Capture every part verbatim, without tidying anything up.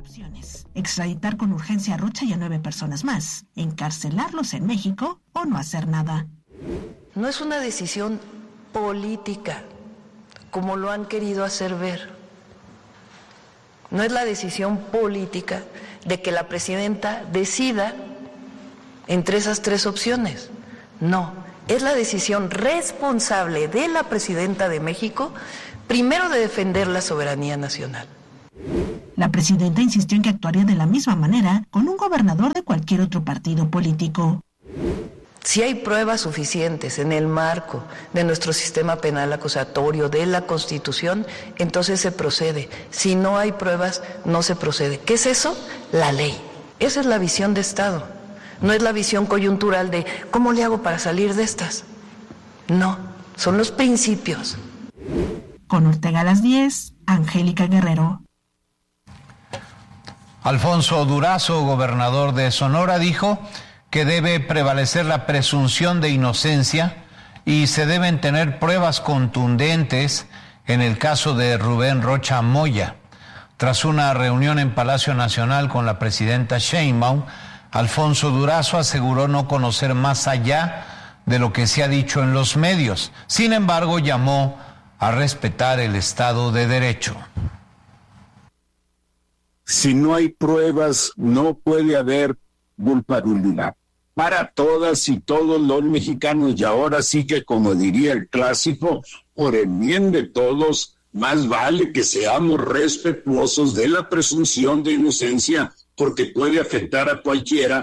opciones: extraditar con urgencia a Rocha y a nueve personas más, encarcelarlos en México o no hacer nada. No es una decisión política, como lo han querido hacer ver. No es la decisión política de que la presidenta decida entre esas tres opciones. No, es la decisión responsable de la presidenta de México, primero de defender la soberanía nacional. La presidenta insistió en que actuaría de la misma manera con un gobernador de cualquier otro partido político. Si hay pruebas suficientes en el marco de nuestro sistema penal acusatorio, de la Constitución, entonces se procede. Si no hay pruebas, no se procede. ¿Qué es eso? La ley. Esa es la visión de Estado. No es la visión coyuntural de ¿cómo le hago para salir de estas? No, son los principios. Con Ortega a las diez, Angélica Guerrero. Alfonso Durazo, gobernador de Sonora, dijo que debe prevalecer la presunción de inocencia y se deben tener pruebas contundentes en el caso de Rubén Rocha Moya. Tras una reunión en Palacio Nacional con la presidenta Sheinbaum, Alfonso Durazo aseguró no conocer más allá de lo que se ha dicho en los medios. Sin embargo, llamó a respetar el Estado de Derecho. Si no hay pruebas, no puede haber culpabilidad para todas y todos los mexicanos, y ahora sí que, como diría el clásico, por el bien de todos, más vale que seamos respetuosos de la presunción de inocencia, porque puede afectar a cualquiera.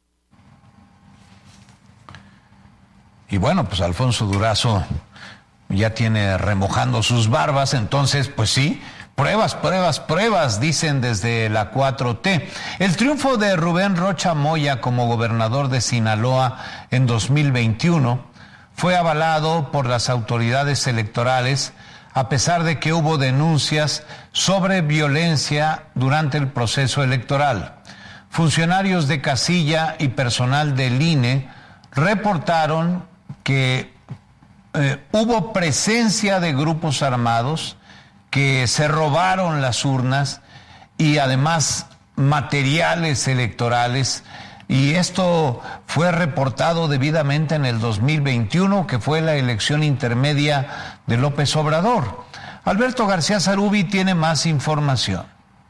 Y bueno, pues Alfonso Durazo ya tiene remojando sus barbas, entonces pues sí, pruebas, pruebas, pruebas, dicen desde la cuatro T. El triunfo de Rubén Rocha Moya como gobernador de Sinaloa en dos mil veintiuno fue avalado por las autoridades electorales, a pesar de que hubo denuncias sobre violencia durante el proceso electoral. Funcionarios de casilla y personal del I N E reportaron que eh, hubo presencia de grupos armados que se robaron las urnas y además materiales electorales, y esto fue reportado debidamente en el dos mil veintiuno, que fue la elección intermedia de López Obrador. Alberto García Zarubi tiene más información.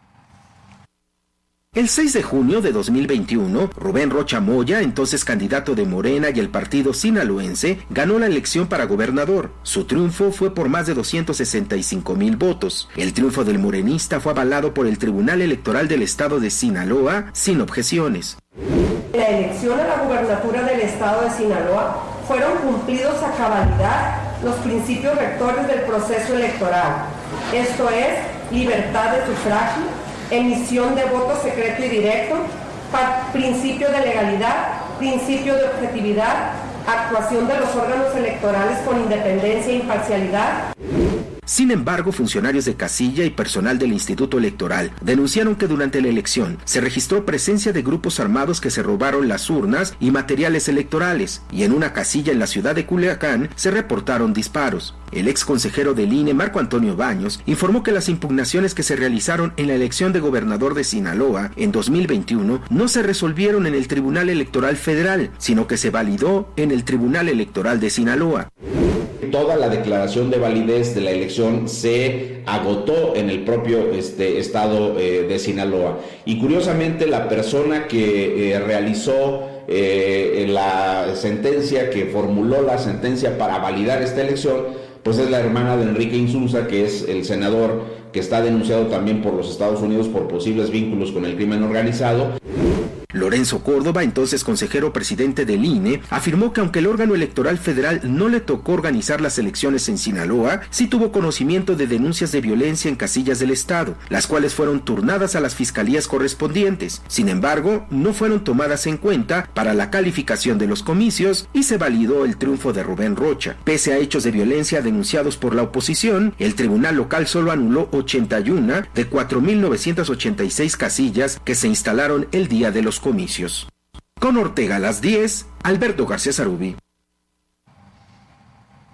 El seis de junio de dos mil veintiuno, Rubén Rocha Moya, entonces candidato de Morena y el partido sinaloense, ganó la elección para gobernador. Su triunfo fue por más de doscientos sesenta y cinco mil votos. El triunfo del morenista fue avalado por el Tribunal Electoral del Estado de Sinaloa sin objeciones. La elección a la gubernatura del Estado de Sinaloa fueron cumplidos a cabalidad los principios rectores del proceso electoral. Esto es, libertad de sufragio, emisión de voto secreto y directo, principio de legalidad, principio de objetividad, actuación de los órganos electorales con independencia e imparcialidad. Sin embargo, funcionarios de casilla y personal del Instituto Electoral denunciaron que durante la elección se registró presencia de grupos armados que se robaron las urnas y materiales electorales, y en una casilla en la ciudad de Culiacán se reportaron disparos. El ex consejero del I N E, Marco Antonio Baños, informó que las impugnaciones que se realizaron en la elección de gobernador de Sinaloa en dos mil veintiuno no se resolvieron en el Tribunal Electoral Federal, sino que se validó en el Tribunal Electoral de Sinaloa. Toda la declaración de validez de la elección se agotó en el propio este, estado eh, de Sinaloa. Y curiosamente la persona que eh, realizó eh, la sentencia, que formuló la sentencia para validar esta elección, pues es la hermana de Enrique Insulza, que es el senador que está denunciado también por los Estados Unidos por posibles vínculos con el crimen organizado. Lorenzo Córdoba, entonces consejero presidente del I N E, afirmó que aunque el órgano electoral federal no le tocó organizar las elecciones en Sinaloa, sí tuvo conocimiento de denuncias de violencia en casillas del estado, las cuales fueron turnadas a las fiscalías correspondientes. Sin embargo, no fueron tomadas en cuenta para la calificación de los comicios y se validó el triunfo de Rubén Rocha. Pese a hechos de violencia denunciados por la oposición, el tribunal local solo anuló ochenta y una de cuatro mil novecientas ochenta y seis casillas que se instalaron el día de los comicios. Con Ortega a las diez, Alberto García Zarubi.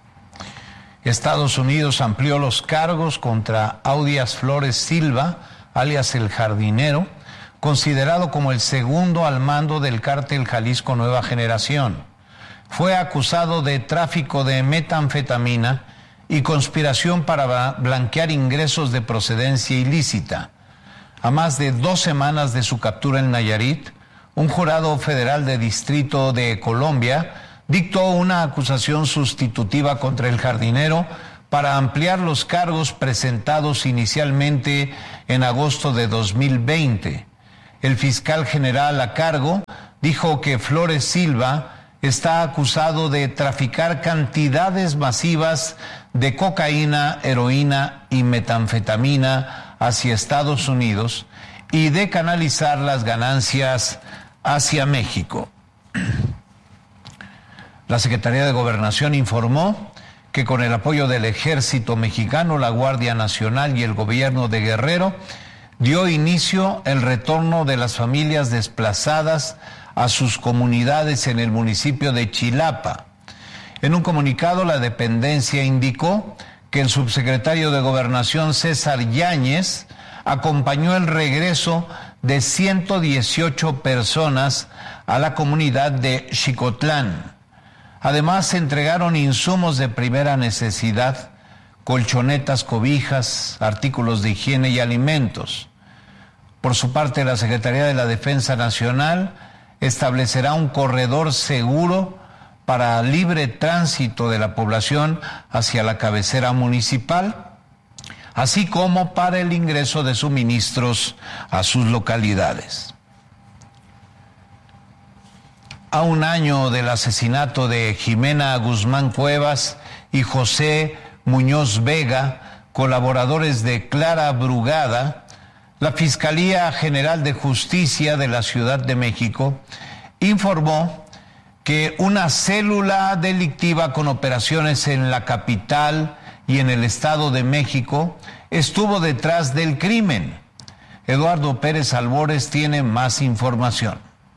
Estados Unidos amplió los cargos contra Audias Flores Silva alias El Jardinero, considerado como el segundo al mando del cártel Jalisco Nueva Generación. Fue acusado de tráfico de metanfetamina y conspiración para blanquear ingresos de procedencia ilícita. A más de dos semanas de su captura en Nayarit, un jurado federal de distrito de Colombia dictó una acusación sustitutiva contra El Jardinero para ampliar los cargos presentados inicialmente en agosto de dos mil veinte. El fiscal general a cargo dijo que Flores Silva está acusado de traficar cantidades masivas de cocaína, heroína y metanfetamina hacia Estados Unidos y de canalizar las ganancias hacia México. La Secretaría de Gobernación informó que con el apoyo del Ejército Mexicano, la Guardia Nacional y el Gobierno de Guerrero, dio inicio el retorno de las familias desplazadas a sus comunidades en el municipio de Chilapa. En un comunicado, la dependencia indicó que el subsecretario de Gobernación, César Yáñez, acompañó el regreso de ciento dieciocho personas a la comunidad de Xicotlán. Además, se entregaron insumos de primera necesidad, colchonetas, cobijas, artículos de higiene y alimentos. Por su parte, la Secretaría de la Defensa Nacional establecerá un corredor seguro para libre tránsito de la población hacia la cabecera municipal, así como para el ingreso de suministros a sus localidades. A un año del asesinato de Jimena Guzmán Cuevas y José Muñoz Vega, colaboradores de Clara Brugada, la Fiscalía General de Justicia de la Ciudad de México informó que una célula delictiva con operaciones en la capital y en el Estado de México estuvo detrás del crimen. Eduardo Pérez Albores tiene más información.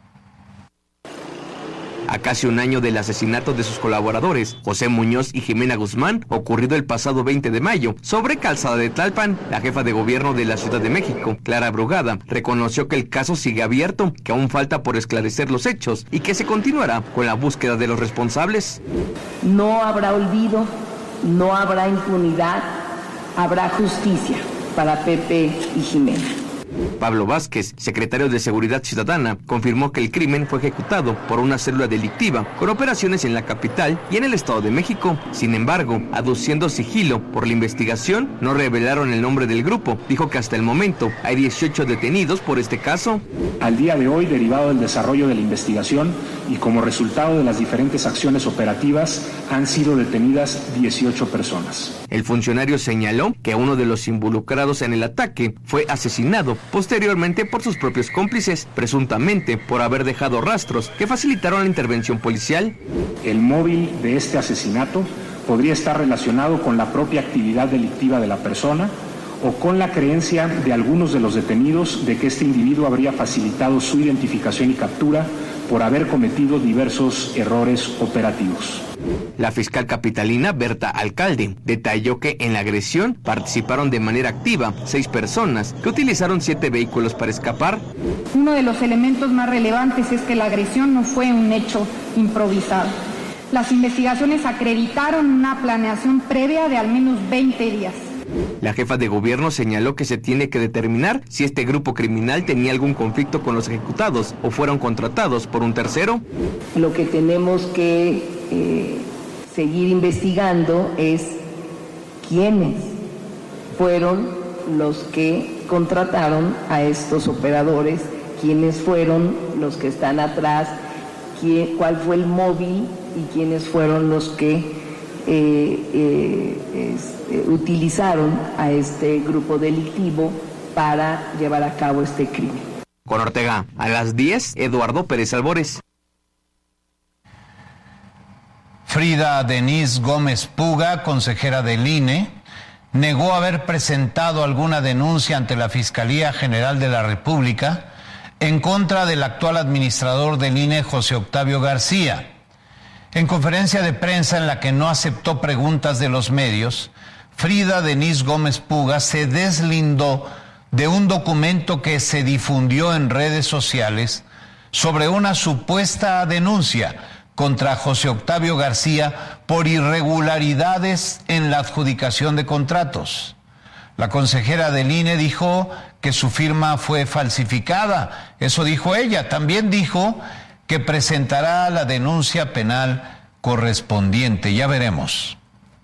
A casi un año del asesinato de sus colaboradores, José Muñoz y Jimena Guzmán, ocurrido el pasado veinte de mayo, sobre Calzada de Tlalpan, la jefa de gobierno de la Ciudad de México, Clara Brugada, reconoció que el caso sigue abierto, que aún falta por esclarecer los hechos y que se continuará con la búsqueda de los responsables. No habrá olvido, no habrá impunidad, habrá justicia para Pepe y Jimena. Pablo Vázquez, secretario de Seguridad Ciudadana, confirmó que el crimen fue ejecutado por una célula delictiva con operaciones en la capital y en el Estado de México. Sin embargo, aduciendo sigilo por la investigación, no revelaron el nombre del grupo. Dijo que hasta el momento hay dieciocho detenidos por este caso. Al día de hoy, derivado del desarrollo de la investigación y como resultado de las diferentes acciones operativas, han sido detenidas dieciocho personas. El funcionario señaló que uno de los involucrados en el ataque fue asesinado posteriormente por sus propios cómplices, presuntamente por haber dejado rastros que facilitaron la intervención policial. El móvil de este asesinato podría estar relacionado con la propia actividad delictiva de la persona o con la creencia de algunos de los detenidos de que este individuo habría facilitado su identificación y captura por haber cometido diversos errores operativos. La fiscal capitalina Berta Alcalde detalló que en la agresión participaron de manera activa seis personas que utilizaron siete vehículos para escapar. Uno de los elementos más relevantes es que la agresión no fue un hecho improvisado. Las investigaciones acreditaron una planeación previa de al menos veinte días. La jefa de gobierno señaló que se tiene que determinar si este grupo criminal tenía algún conflicto con los ejecutados o fueron contratados por un tercero. Lo que tenemos que eh, seguir investigando es quiénes fueron los que contrataron a estos operadores, quiénes fueron los que están atrás, quién, cuál fue el móvil y quiénes fueron los que Eh, eh, este, utilizaron a este grupo delictivo para llevar a cabo este crimen. Con Ortega, a las diez, Eduardo Pérez Albores. Frida Denise Gómez Puga, consejera del I N E, negó haber presentado alguna denuncia ante la Fiscalía General de la República en contra del actual administrador del I N E, José Octavio García. En conferencia de prensa en la que no aceptó preguntas de los medios, Frida Denise Gómez Puga se deslindó de un documento que se difundió en redes sociales sobre una supuesta denuncia contra José Octavio García por irregularidades en la adjudicación de contratos. La consejera del I N E dijo que su firma fue falsificada. Eso dijo ella. También dijo que presentará la denuncia penal correspondiente. Ya veremos.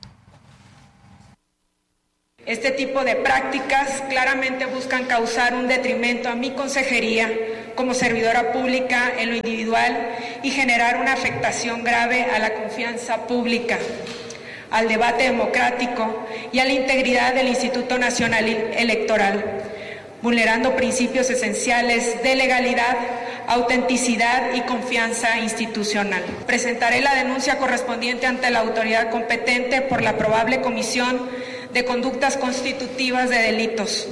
Este tipo de prácticas claramente buscan causar un detrimento a mi consejería como servidora pública en lo individual y generar una afectación grave a la confianza pública, al debate democrático y a la integridad del Instituto Nacional Electoral, vulnerando principios esenciales de legalidad, autenticidad y confianza institucional. Presentaré la denuncia correspondiente ante la autoridad competente por la probable comisión de conductas constitutivas de delitos.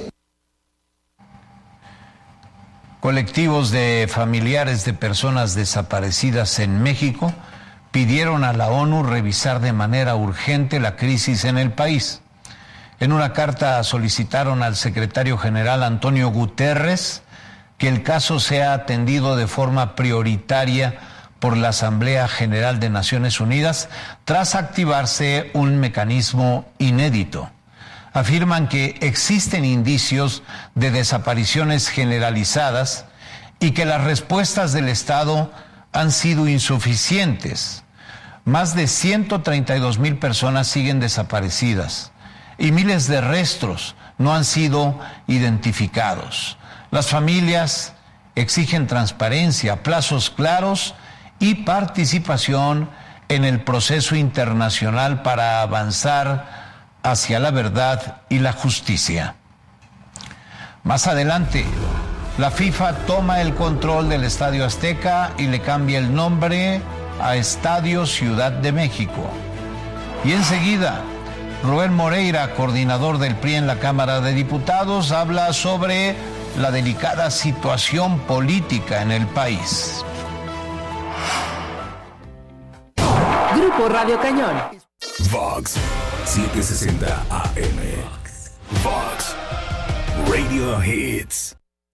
Colectivos de familiares de personas desaparecidas en México pidieron a la ONU revisar de manera urgente la crisis en el país. En una carta solicitaron al secretario general Antonio Guterres que el caso sea atendido de forma prioritaria por la Asamblea General de Naciones Unidas tras activarse un mecanismo inédito. Afirman que existen indicios de desapariciones generalizadas y que las respuestas del Estado han sido insuficientes. Más de ciento treinta y dos mil personas siguen desaparecidas y miles de restos no han sido identificados. Las familias exigen transparencia, plazos claros y participación en el proceso internacional para avanzar hacia la verdad y la justicia. Más adelante, la FIFA toma el control del Estadio Azteca y le cambia el nombre a Estadio Ciudad de México. Y enseguida, Rubén Moreira, coordinador del P R I en la Cámara de Diputados, habla sobre la delicada situación política en el país. Grupo Radio Cañón. Vox setecientos sesenta A M. Vox Radio Hits.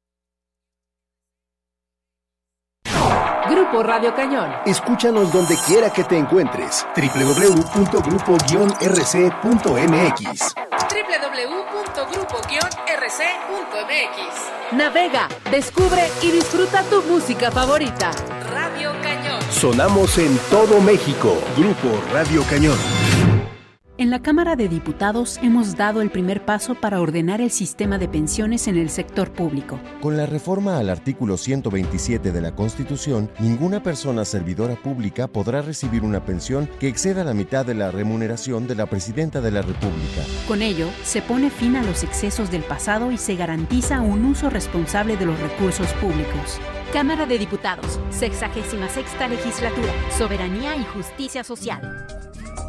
Grupo Radio Cañón. Escúchanos donde quiera que te encuentres. doble u doble u doble u punto grupo guion r c punto m x. doble u doble u doble u punto grupo guion r c punto m x. Navega, descubre y disfruta tu música favorita. Radio Cañón. Sonamos en todo México. Grupo Radio Cañón. En la Cámara de Diputados hemos dado el primer paso para ordenar el sistema de pensiones en el sector público. Con la reforma al artículo ciento veintisiete de la Constitución, ninguna persona servidora pública podrá recibir una pensión que exceda la mitad de la remuneración de la Presidenta de la República. Con ello, se pone fin a los excesos del pasado y se garantiza un uso responsable de los recursos públicos. Cámara de Diputados, sexagésima sexta legislatura, Soberanía y Justicia Social.